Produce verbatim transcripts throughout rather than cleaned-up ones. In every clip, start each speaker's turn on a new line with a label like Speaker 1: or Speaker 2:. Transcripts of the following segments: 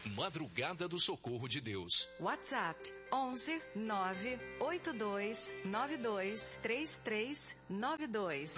Speaker 1: Madrugada do Socorro de Deus.
Speaker 2: WhatsApp onze nove oito dois nove dois três três nove dois.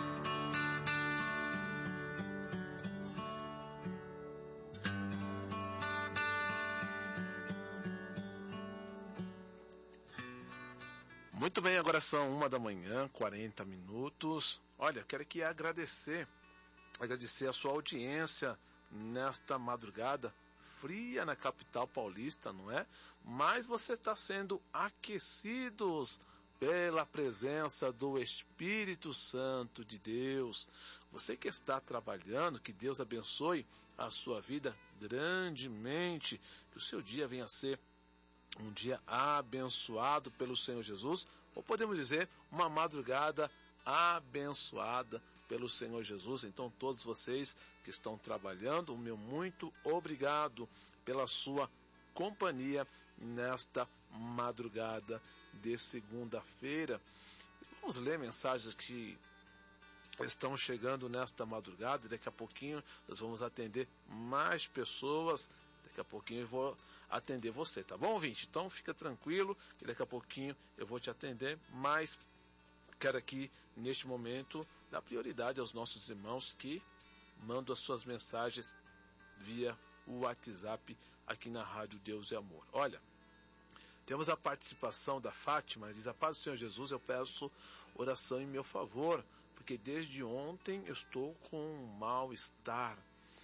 Speaker 3: Muito bem, agora são uma da manhã, quarenta minutos. Olha, quero aqui agradecer, agradecer a sua audiência nesta madrugada fria na capital paulista, não é? Mas você está sendo aquecidos pela presença do Espírito Santo de Deus. Você que está trabalhando, que Deus abençoe a sua vida grandemente, que o seu dia venha a ser um dia abençoado pelo Senhor Jesus, ou podemos dizer, uma madrugada abençoada pelo Senhor Jesus. Então, todos vocês que estão trabalhando, o meu muito obrigado pela sua companhia nesta madrugada de segunda-feira. Vamos ler mensagens que estão chegando nesta madrugada. Daqui a pouquinho nós vamos atender mais pessoas. Daqui a pouquinho eu vou atender você, tá bom, ouvinte? Então fica tranquilo, que daqui a pouquinho eu vou te atender, mas quero aqui, neste momento, dar prioridade aos nossos irmãos que mandam as suas mensagens via o WhatsApp aqui na Rádio Deus e Amor. Olha, temos a participação da Fátima, diz: a paz do Senhor Jesus, eu peço oração em meu favor, porque desde ontem eu estou com um mal-estar.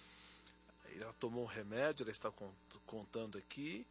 Speaker 3: Ela tomou um remédio, ela está contando aqui,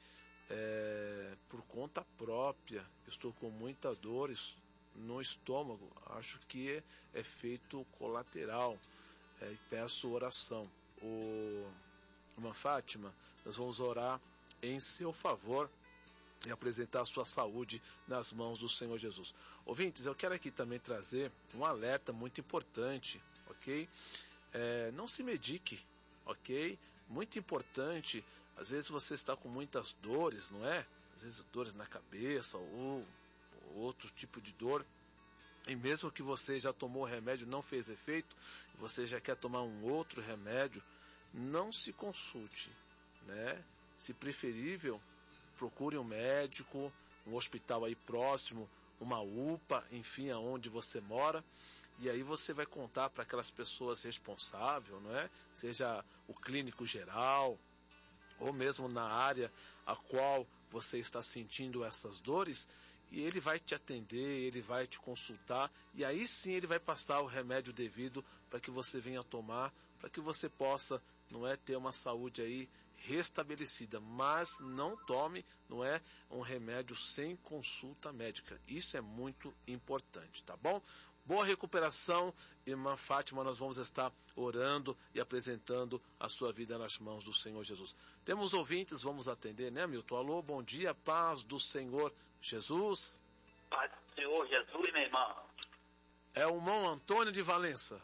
Speaker 3: é, por conta própria. Eu estou com muitas dores no estômago, acho que é efeito colateral, é, e peço oração. O, irmã Fátima, nós vamos orar em seu favor e apresentar a sua saúde nas mãos do Senhor Jesus. Ouvintes, eu quero aqui também trazer um alerta muito importante, ok? É, não se medique, ok? Muito importante. Às vezes você está com muitas dores, não é? Às vezes dores na cabeça ou, ou outro tipo de dor. E mesmo que você já tomou o remédio, não fez efeito, você já quer tomar um outro remédio, não se consulte, né? Se preferível, procure um médico, um hospital aí próximo, uma U P A, enfim, aonde você mora. E aí você vai contar para aquelas pessoas responsáveis, não é? Seja o clínico geral, ou mesmo na área a qual você está sentindo essas dores, e ele vai te atender, ele vai te consultar, e aí sim ele vai passar o remédio devido para que você venha tomar, para que você possa, não é, ter uma saúde aí restabelecida. Mas não tome, não é, um remédio sem consulta médica. Isso é muito importante, tá bom? Boa recuperação, irmã Fátima. Nós vamos estar orando e apresentando a sua vida nas mãos do Senhor Jesus. Temos ouvintes, vamos atender, né, Milton? Alô, bom dia, paz do Senhor Jesus.
Speaker 4: Paz do Senhor Jesus, meu irmão.
Speaker 3: É o irmão Antônio de Valença.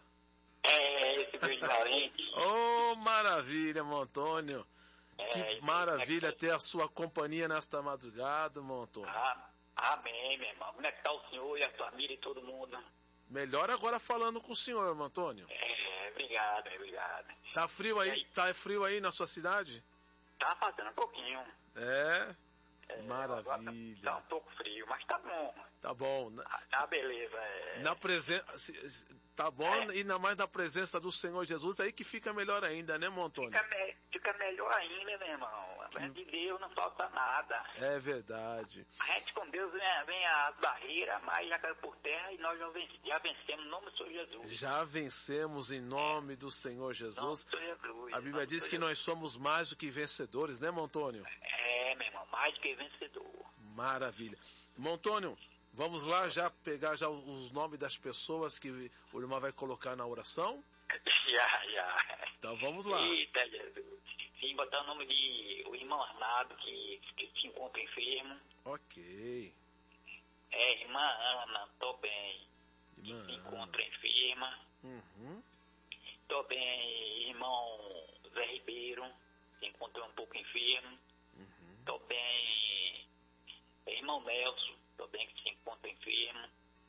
Speaker 4: É, esse grande valente.
Speaker 3: Oh, maravilha, irmão Antônio.
Speaker 4: É,
Speaker 3: que maravilha ter a sua companhia nesta madrugada, irmão Antônio.
Speaker 4: Ah, amém, meu irmão. Como é que está o senhor e a família e todo mundo?
Speaker 3: Melhor agora falando com o senhor, irmão Antônio.
Speaker 4: É, obrigado, obrigado.
Speaker 3: Tá frio aí?
Speaker 4: aí?
Speaker 3: Tá frio aí na sua cidade?
Speaker 4: Tá fazendo um pouquinho.
Speaker 3: É?
Speaker 4: É,
Speaker 3: maravilha.
Speaker 4: Tá um pouco frio, mas tá bom.
Speaker 3: Tá bom.
Speaker 4: Tá beleza. É...
Speaker 3: Na presença, tá bom, é. E ainda mais na presença do Senhor Jesus, aí que fica melhor ainda, né, irmão Antônio?
Speaker 4: Fica, me... fica melhor ainda, meu irmão. A que... de Deus não falta nada.
Speaker 3: É verdade.
Speaker 4: A gente com Deus vem, vem as barreiras, mas já caiu por terra e nós já, venci, já vencemos em nome do Senhor Jesus.
Speaker 3: Já vencemos em nome é. do Senhor Jesus.
Speaker 4: Senhor Jesus.
Speaker 3: A Bíblia diz que Jesus. Nós somos mais do que vencedores, né, irmão Antônio?
Speaker 4: É, meu irmão, mais do que vencedor.
Speaker 3: Maravilha. Irmão Antônio, vamos lá já pegar já os nomes das pessoas que o irmão vai colocar na oração?
Speaker 4: Já, já.
Speaker 3: Então vamos lá.
Speaker 4: Eita, Jesus. Sim, botar o nome de o irmão Arnaldo, que, que se encontra enfermo.
Speaker 3: Ok.
Speaker 4: É, irmã Ana, tô bem.
Speaker 3: Irmã
Speaker 4: que se encontra enferma.
Speaker 3: Uhum.
Speaker 4: Tô bem, irmão Zé Ribeiro, se encontra um pouco enfermo.
Speaker 3: Uhum.
Speaker 4: Tô bem, irmão Nelson, tô bem que se encontra enfermo.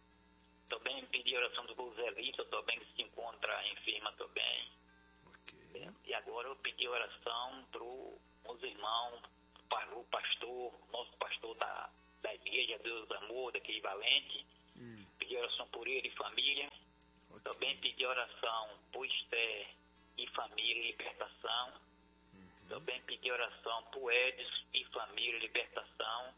Speaker 4: Tô bem, pedi oração do Golzelito, tô bem que se encontra enferma, tô bem.
Speaker 3: Ok.
Speaker 4: E agora eu pedi oração pro os irmãos, o pastor, nosso pastor da, da igreja Deus do Amor, daqui de Valente, hum. pedir oração por ele e família. Okay. Também pedir oração por Esther e família e libertação. Uhum. Também pedir oração por Edson e família e libertação.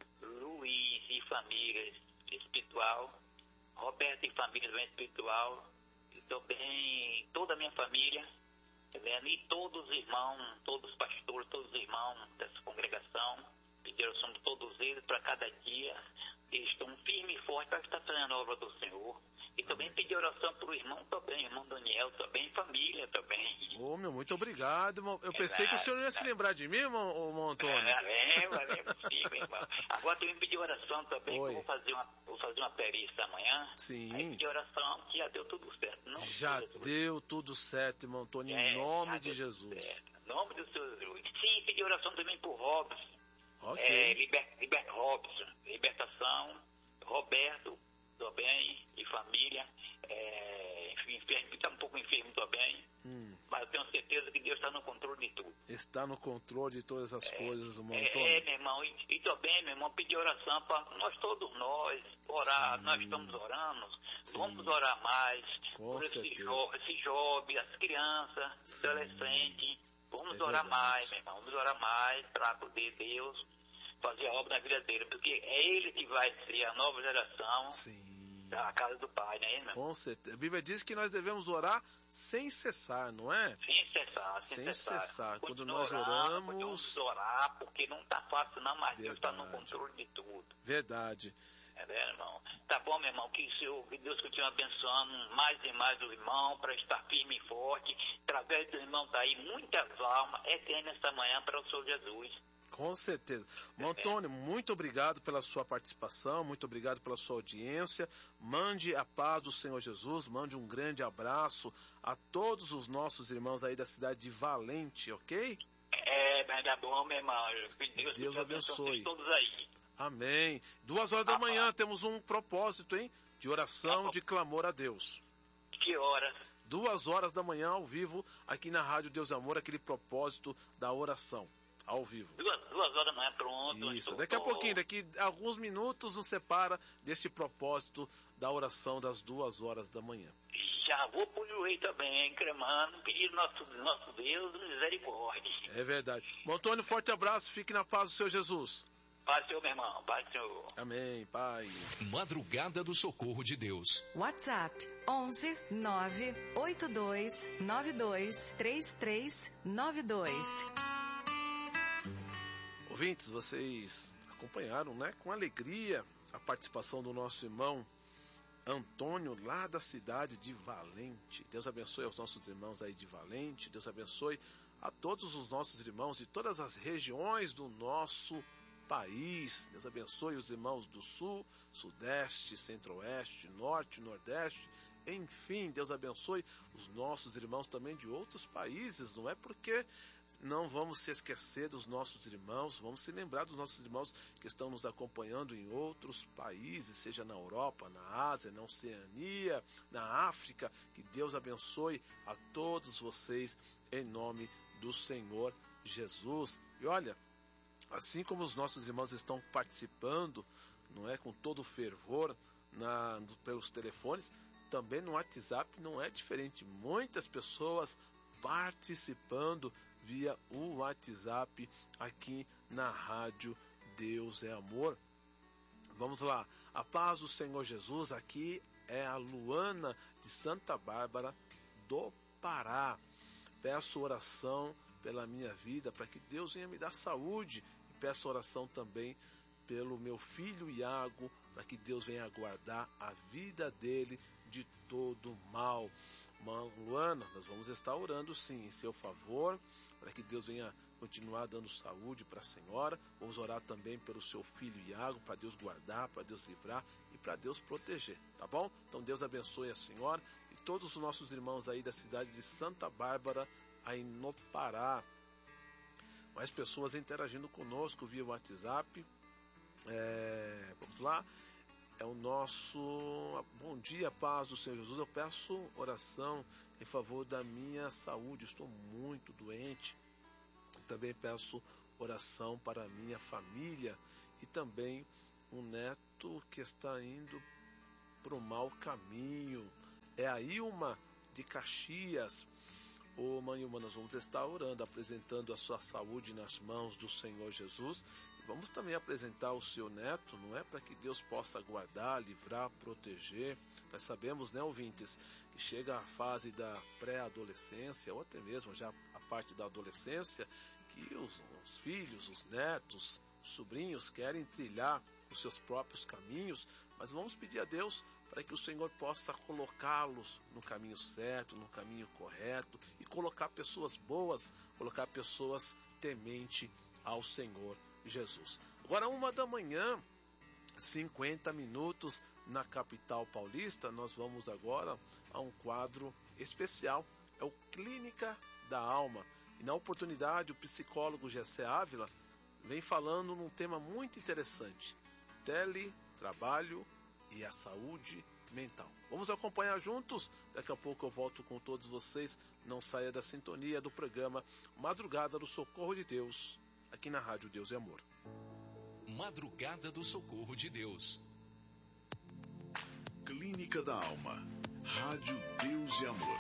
Speaker 4: Luiz e família espiritual. Roberto e família espiritual. E também toda a minha família. E todos os irmãos, todos os pastores, todos os irmãos dessa congregação, pedir oração por todos eles, para cada dia, eles estão firmes e fortes para estar fazendo a obra do Senhor. E também pedir oração para o irmão também, irmão Daniel também, família também.
Speaker 3: Ô, meu, muito obrigado, irmão. Eu pensei é, que o senhor não ia é, se lembrar de mim, irmão, irmão Antônio.
Speaker 4: É, lembra, lembra, sim, meu irmão. Agora também pedir oração também, Oi. que eu vou fazer uma, vou fazer uma perícia amanhã.
Speaker 3: Sim.
Speaker 4: Aí pedir oração, que já deu tudo certo. Não,
Speaker 3: já
Speaker 4: tudo
Speaker 3: deu tudo certo, irmão Antônio,
Speaker 4: é,
Speaker 3: em nome de Jesus.
Speaker 4: Certo. Em nome do Senhor Jesus. Sim, pedir oração também por Robson.
Speaker 3: Ok.
Speaker 4: É, liber, liber, Robson, libertação, Roberto também, e família, é, enfermo, está um pouco enfermo também, hum. mas eu tenho certeza que Deus está no controle de tudo.
Speaker 3: Está no controle de todas as é, coisas, irmão
Speaker 4: é,
Speaker 3: Antônio.
Speaker 4: É, meu irmão, e, e também, meu irmão, pedir oração para nós, todos nós, orar, Sim. nós estamos orando, Sim. vamos orar mais,
Speaker 3: Com
Speaker 4: por
Speaker 3: certeza.
Speaker 4: esse, jo, esse jovem, as crianças, Sim. adolescentes, vamos é orar verdade. mais, meu irmão, vamos orar mais para poder Deus fazer a obra na vida dele, porque é ele que vai ser a nova geração
Speaker 3: Sim.
Speaker 4: da casa do Pai, né, irmão?
Speaker 3: Com certeza. A Bíblia diz que nós devemos orar sem cessar, não é?
Speaker 4: Sem cessar, sem,
Speaker 3: sem
Speaker 4: cessar.
Speaker 3: cessar. Quando
Speaker 4: Continua
Speaker 3: nós
Speaker 4: orando,
Speaker 3: oramos...
Speaker 4: orar, porque não está fácil não, mas
Speaker 3: Verdade.
Speaker 4: Deus está no controle de tudo.
Speaker 3: Verdade.
Speaker 4: É, né, irmão? Tá bom, meu irmão, que, Senhor, que Deus continue abençoando mais e mais o irmão para estar firme e forte. Através do irmão daí, muitas almas eternas esta manhã para o Senhor Jesus.
Speaker 3: Com certeza. Antônio, muito obrigado pela sua participação, muito obrigado pela sua audiência. Mande a paz do Senhor Jesus, mande um grande abraço a todos os nossos irmãos aí da cidade de Valente, ok?
Speaker 4: É, mas tá bom, meu irmão. Deus,
Speaker 3: Deus abençoe.
Speaker 4: Todos aí.
Speaker 3: Amém. Duas horas da manhã temos um propósito, hein? De oração, de clamor a Deus.
Speaker 4: Que horas?
Speaker 3: Duas horas da manhã ao vivo, aqui na Rádio Deus e Amor, aquele propósito da oração. Ao vivo.
Speaker 4: Duas, duas horas não é pronto.
Speaker 3: Isso, daqui a pouquinho, daqui a alguns minutos nos separa desse propósito da oração das duas horas da manhã.
Speaker 4: Já vou pro joelho também, cremando, pedindo nosso, nosso Deus misericórdia.
Speaker 3: É verdade. Bom, Antônio, forte abraço, fique na paz do Senhor Jesus.
Speaker 4: Paz, Senhor, meu irmão, paz, Senhor.
Speaker 3: Amém, Pai.
Speaker 1: Madrugada do Socorro de Deus.
Speaker 2: WhatsApp onze nove oito dois nove dois três três nove dois.
Speaker 3: Ouvintes, vocês acompanharam, né, com alegria a participação do nosso irmão Antônio, lá da cidade de Valente. Deus abençoe aos nossos irmãos aí de Valente, Deus abençoe a todos os nossos irmãos de todas as regiões do nosso país. Deus abençoe os irmãos do Sul, Sudeste, Centro-Oeste, Norte, Nordeste. Enfim, Deus abençoe os nossos irmãos também de outros países. Não é porque não vamos se esquecer dos nossos irmãos, vamos se lembrar dos nossos irmãos que estão nos acompanhando em outros países, seja na Europa, na Ásia, na Oceania, na África. Que Deus abençoe a todos vocês em nome do Senhor Jesus. E olha, assim como os nossos irmãos estão participando, não é, com todo fervor na, pelos telefones, também no WhatsApp não é diferente. Muitas pessoas participando via o WhatsApp aqui na Rádio Deus é Amor. Vamos lá. A paz do Senhor Jesus, aqui é a Luana de Santa Bárbara do Pará. Peço oração pela minha vida, para que Deus venha me dar saúde. E peço oração também pelo meu filho Iago, para que Deus venha guardar a vida dele de todo mal. Luana, nós vamos estar orando sim em seu favor, para que Deus venha continuar dando saúde para a senhora. Vamos orar também pelo seu filho Iago, para Deus guardar, para Deus livrar e para Deus proteger, tá bom? Então Deus abençoe a senhora e todos os nossos irmãos aí da cidade de Santa Bárbara, aí no Pará. Mais pessoas interagindo conosco via WhatsApp. É, vamos lá. É o nosso bom dia, paz do Senhor Jesus. Eu peço oração em favor da minha saúde. Estou muito doente. Também peço oração para a minha família e também um neto que está indo para o mau caminho. É a Ilma de Caxias. Ô mãe Ilma, nós vamos estar orando, apresentando a sua saúde nas mãos do Senhor Jesus. E vamos também apresentar o seu neto, não é? Para que Deus possa guardar, livrar, proteger. Nós sabemos, né, ouvintes, que chega a fase da pré-adolescência, ou até mesmo já a parte da adolescência, que os, os filhos, os netos, os sobrinhos querem trilhar os seus próprios caminhos, mas vamos pedir a Deus para que o Senhor possa colocá-los no caminho certo, no caminho correto, e colocar pessoas boas, colocar pessoas temente ao Senhor Jesus. Agora, uma da manhã, cinquenta minutos na capital paulista, nós vamos agora a um quadro especial, é o Clínica da Alma. E na oportunidade, o psicólogo Gessé Ávila vem falando num tema muito interessante: teletrabalho e a saúde mental. Vamos acompanhar juntos? Daqui a pouco eu volto com todos vocês. Não saia da sintonia do programa Madrugada do Socorro de Deus, aqui na Rádio Deus e Amor.
Speaker 1: Madrugada do Socorro de Deus.
Speaker 5: Clínica da Alma, Rádio Deus e Amor.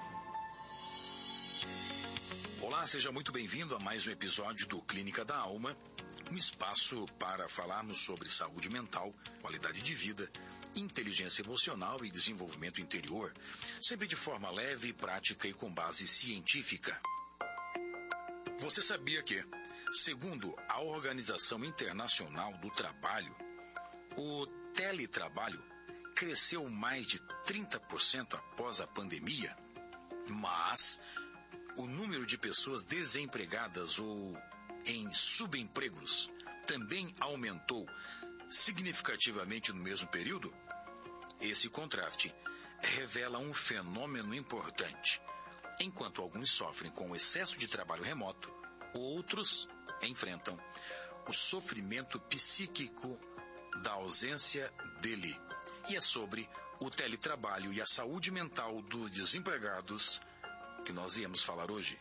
Speaker 6: Olá, seja muito bem-vindo a mais um episódio do Clínica da Alma, um espaço para falarmos sobre saúde mental, qualidade de vida, inteligência emocional e desenvolvimento interior, sempre de forma leve, prática e com base científica. Você sabia que, segundo a Organização Internacional do Trabalho, o teletrabalho cresceu mais de trinta por cento após a pandemia, mas o número de pessoas desempregadas ou em subempregos também aumentou significativamente no mesmo período? Esse contraste revela um fenômeno importante. Enquanto alguns sofrem com o excesso de trabalho remoto, outros enfrentam o sofrimento psíquico da ausência dele. E é sobre o teletrabalho e a saúde mental dos desempregados que nós íamos falar hoje.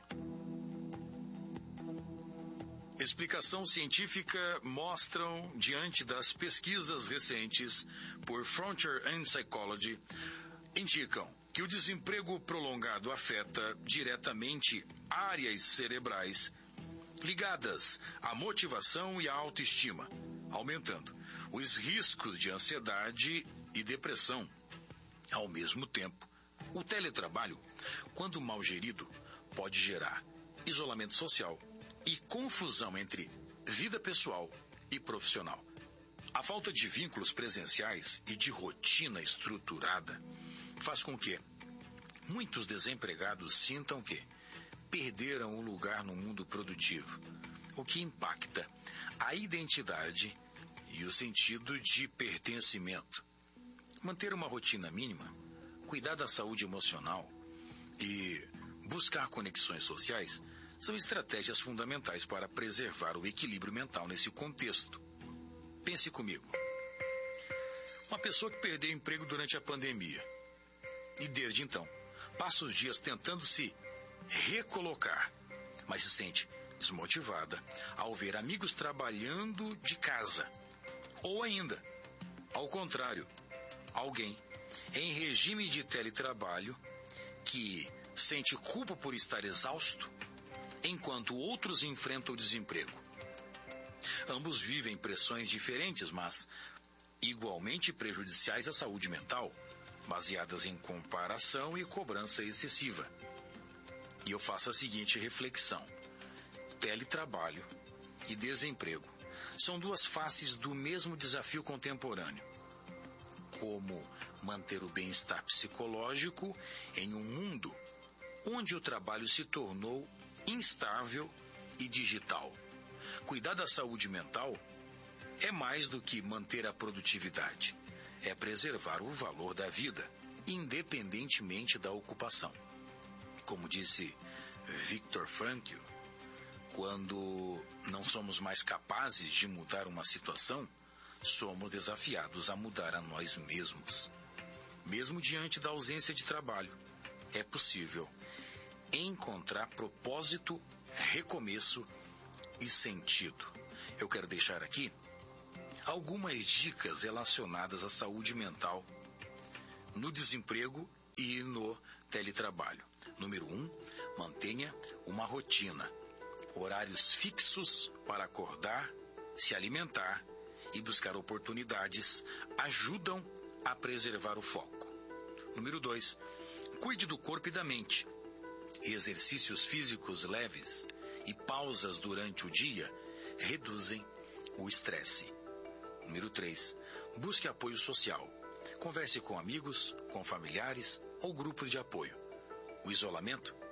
Speaker 6: Explicação científica mostram, diante das pesquisas recentes por Frontier in Psychology, indicam que o desemprego prolongado afeta diretamente áreas cerebrais ligadas à motivação e à autoestima, aumentando os riscos de ansiedade e depressão. Ao mesmo tempo, o teletrabalho, quando mal gerido, pode gerar isolamento social e confusão entre vida pessoal e profissional. A falta de vínculos presenciais e de rotina estruturada faz com que muitos desempregados sintam que perderam o lugar no mundo produtivo, o que impacta a identidade e o sentido de pertencimento. Manter uma rotina mínima, cuidar da saúde emocional e buscar conexões sociais são estratégias fundamentais para preservar o equilíbrio mental nesse contexto. Pense comigo. Uma pessoa que perdeu emprego durante a pandemia e desde então passa os dias tentando se recolocar, mas se sente desmotivada ao ver amigos trabalhando de casa. Ou ainda, ao contrário, alguém em regime de teletrabalho que sente culpa por estar exausto, enquanto outros enfrentam o desemprego. Ambos vivem pressões diferentes, mas igualmente prejudiciais à saúde mental, baseadas em comparação e cobrança excessiva. E eu faço a seguinte reflexão: teletrabalho e desemprego são duas faces do mesmo desafio contemporâneo. Como manter o bem-estar psicológico em um mundo onde o trabalho se tornou instável e digital. Cuidar da saúde mental é mais do que manter a produtividade. É preservar o valor da vida, independentemente da ocupação. Como disse Viktor Frankl, quando não somos mais capazes de mudar uma situação, somos desafiados a mudar a nós mesmos. Mesmo diante da ausência de trabalho, é possível encontrar propósito recomeço e sentido. Eu quero deixar aqui algumas dicas relacionadas à saúde mental no desemprego e no teletrabalho. Número um, mantenha uma rotina. Horários fixos para acordar, se alimentar e buscar oportunidades ajudam a preservar o foco. Número dois, cuide do corpo e da mente. Exercícios físicos leves e pausas durante o dia reduzem o estresse. Número três, busque apoio social. Converse com amigos, com familiares ou grupos de apoio. O isolamento